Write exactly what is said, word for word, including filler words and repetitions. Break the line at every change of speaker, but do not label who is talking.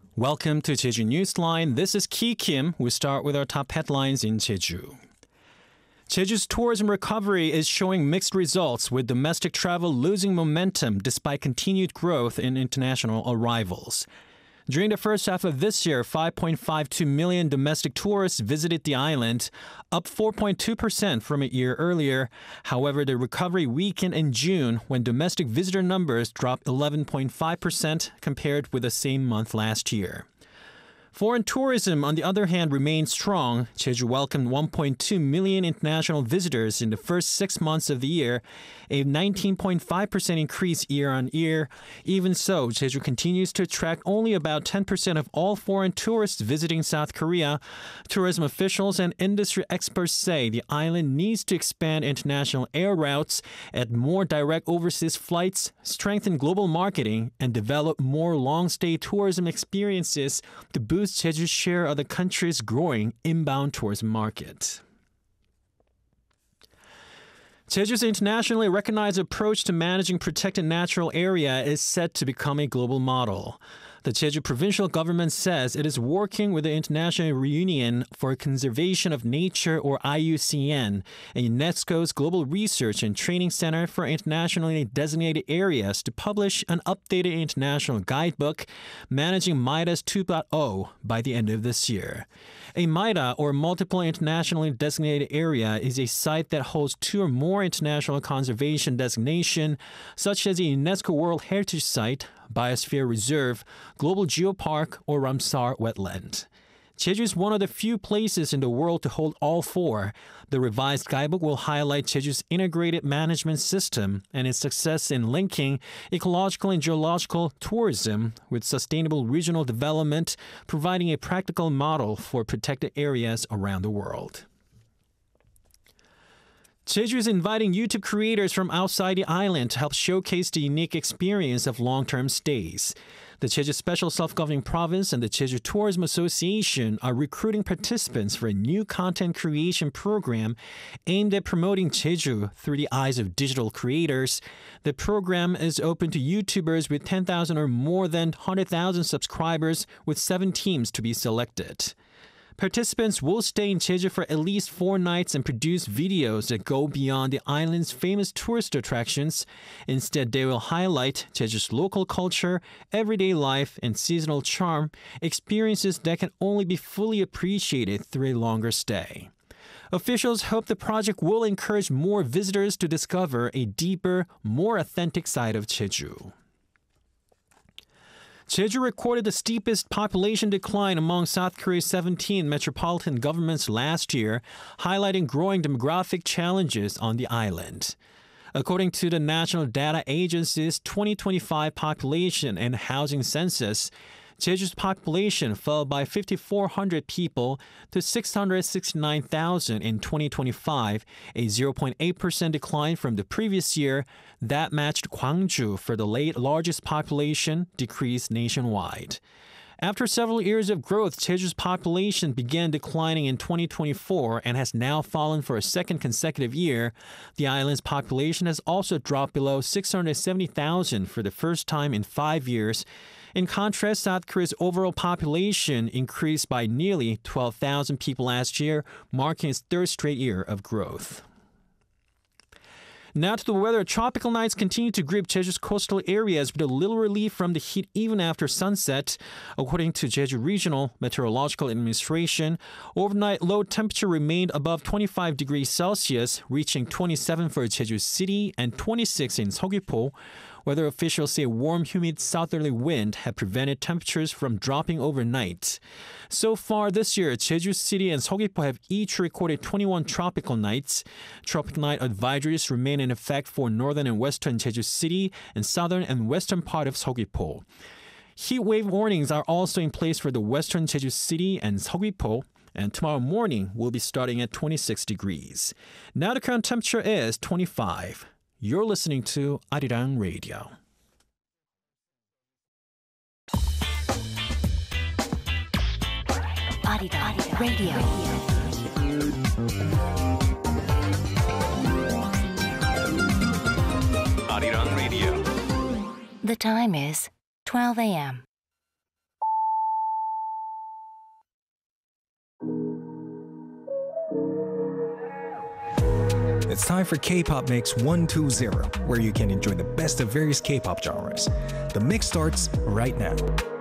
Welcome to Jeju Newsline. This is Ki Kim. We start with our top headlines in Jeju. Jeju's tourism recovery is showing mixed results, with domestic travel losing momentum despite continued growth in international arrivals. During the first half of this year, five point five two million domestic tourists visited the island, up four point two percent from a year earlier. However, the recovery weakened in June when domestic visitor numbers dropped eleven point five percent compared with the same month last year. Foreign tourism, on the other hand, remained strong. Jeju welcomed one point two million international visitors in the first six months of the year, a nineteen point five percent increase year on year. Even so, Jeju continues to attract only about ten percent of all foreign tourists visiting South Korea. Tourism officials and industry experts say the island needs to expand international air routes, add more direct overseas flights, strengthen global marketing, and develop more long-stay tourism experiences to boost Jeju's share of the country's growing inbound tourism market. Jeju's internationally recognized approach to managing protected natural area is set to become a global model. The Jeju provincial government says it is working with the International Union for Conservation of Nature, or I U C N, and UNESCO's Global Research and Training Center for Internationally Designated Areas to publish an updated international guidebook, Managing MIDAS two point oh, by the end of this year. A MIDA, or Multiple Internationally Designated Area, is a site that holds two or more international conservation designation, such as a UNESCO World Heritage Site, Biosphere Reserve, Global Geopark, or Ramsar Wetland. Jeju is one of the few places in the world to hold all four. The revised guidebook will highlight Jeju's integrated management system and its success in linking ecological and geological tourism with sustainable regional development, providing a practical model for protected areas around the world. Jeju is inviting YouTube creators from outside the island to help showcase the unique experience of long-term stays. The Jeju Special Self-Governing Province and the Jeju Tourism Association are recruiting participants for a new content creation program aimed at promoting Jeju through the eyes of digital creators. The program is open to YouTubers with ten thousand or more than one hundred thousand subscribers, with seven teams to be selected. Participants will stay in Jeju for at least four nights and produce videos that go beyond the island's famous tourist attractions. Instead, they will highlight Jeju's local culture, everyday life, and seasonal charm, experiences that can only be fully appreciated through a longer stay. Officials hope the project will encourage more visitors to discover a deeper, more authentic side of Jeju. Jeju recorded the steepest population decline among South Korea's seventeen metropolitan governments last year, highlighting growing demographic challenges on the island. According to the National Data Agency's twenty twenty-five population and housing census, Jeju's population fell by five thousand four hundred people to six hundred sixty-nine thousand in twenty twenty-five, a zero point eight percent decline from the previous year. That matched Gwangju for the late largest population decrease nationwide. After several years of growth, Jeju's population began declining in twenty twenty-four and has now fallen for a second consecutive year. The island's population has also dropped below six hundred seventy thousand for the first time in five years. In contrast, South Korea's overall population increased by nearly twelve thousand people last year, marking its third straight year of growth. Now to the weather. Tropical nights continue to grip Jeju's coastal areas with a little relief from the heat even after sunset. According to Jeju Regional Meteorological Administration, overnight low temperature remained above twenty-five degrees Celsius, reaching twenty-seven for Jeju City and twenty-six in Seogwipo. Weather officials say a warm, humid southerly wind had prevented temperatures from dropping overnight. So far this year, Jeju City and Seogwipo have each recorded twenty-one tropical nights. Tropical night advisories remain in effect for northern and western Jeju City and southern and western part of Seogwipo. Heat wave warnings are also in place for the western Jeju City and Seogwipo. And tomorrow morning will be starting at twenty-six degrees. Now the current temperature is twenty-five. You're listening to Arirang Radio.
Arirang Radio.
Arirang Radio.
The time is twelve a.m. It's time for K-Pop Mix one two zero, where you can enjoy the best of various K-pop genres. The mix starts right now.